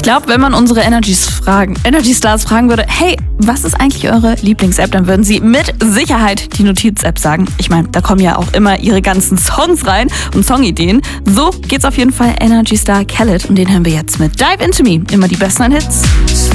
glaube, wenn man unsere Energy Stars fragen würde, hey, was ist eigentlich eure Lieblings-App, dann würden sie mit Sicherheit die Notiz-App sagen. Ich meine, da kommen ja auch immer ihre ganzen Songs rein und Songideen. So geht's auf jeden Fall Energy Star Khaled und den hören wir jetzt mit Dive Into Me. Immer die besten Hits.